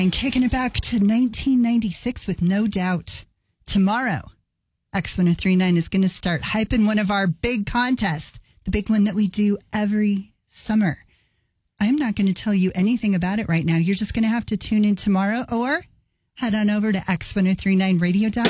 And kicking it back to 1996 with No Doubt. Tomorrow, X1039 is going to start hyping one of our big contests, the big one that we do every summer. I'm not going to tell you anything about it right now. You're just going to have to tune in tomorrow or head on over to X1039radio.com.